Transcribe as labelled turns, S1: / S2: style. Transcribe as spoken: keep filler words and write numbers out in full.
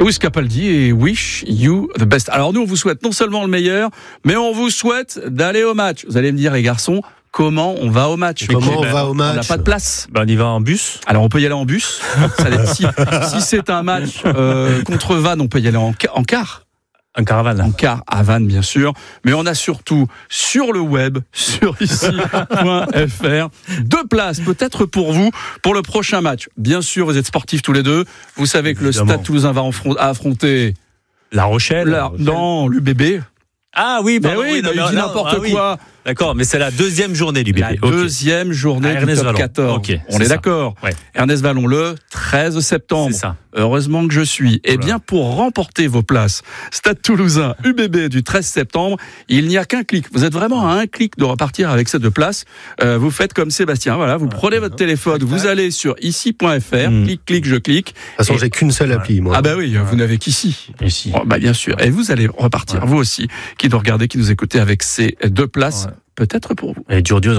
S1: Lewis Capaldi et Wish You the Best. Alors nous, on vous souhaite non seulement le meilleur, mais on vous souhaite d'aller au match. Vous allez me dire, les garçons, comment on va au match?
S2: Comment on va au match?
S1: On n'a pas de place.
S3: Ben, on y va en bus.
S1: Alors on peut y aller en bus. Ça, si, si c'est un match euh, contre Vannes, on peut y aller en, en car.
S3: En caravane.
S1: En car à Vannes, bien sûr. Mais on a surtout sur le web, sur ici point f r, deux places peut-être pour vous pour le prochain match. Bien sûr, vous êtes sportifs tous les deux. Vous savez que Évidemment. le Stade Toulousain va affron- affronter
S3: La Rochelle.
S1: La,
S3: Rochelle.
S1: Non, l'U B B.
S3: Ah oui,
S1: mais
S3: pardon,
S1: oui,
S3: oui,
S1: bah,
S3: non,
S1: il dit
S3: non,
S1: n'importe
S3: ah,
S1: quoi.
S3: Oui. D'accord, mais c'est la deuxième journée du B B.
S1: La
S3: okay.
S1: deuxième journée
S3: ah,
S1: du
S3: Ernest
S1: top
S3: Vallon.
S1: quatorze.
S3: Okay,
S1: on est
S3: ça.
S1: d'accord.
S3: Ouais.
S1: Ernest Vallon, le treize septembre.
S3: C'est ça.
S1: Heureusement que je suis. Eh bien, pour remporter vos places, Stade Toulousain, U B B du treize septembre, il n'y a qu'un clic. Vous êtes vraiment à un clic de repartir avec ces deux places. Euh, vous faites comme Sébastien. Voilà, vous prenez votre téléphone, vous allez sur ici point f r,
S3: mmh.
S1: clic, clic, je clique.
S2: De toute façon,
S1: et...
S2: j'ai qu'une seule appli, moi.
S1: Ah bah oui, vous n'avez qu'ici.
S3: Ici.
S1: Oh, bah bien sûr. Et vous allez repartir, ouais. vous aussi, qui nous regardez, qui nous écoutez avec ces deux places, ouais. peut-être pour vous.
S3: Et dur, dur.